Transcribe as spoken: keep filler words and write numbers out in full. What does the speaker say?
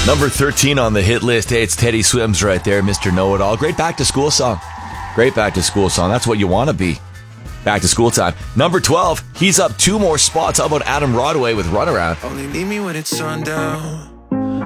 Number thirteen on the hit list. Hey, it's Teddy Swims right there, Mister Know-It-All. Great back-to-school song. Great back-to-school song. That's what you want to be. Back to school time. Number twelve, he's up two more spots. How about Adam Rodway with Runaround? Only leave me when it's sundown.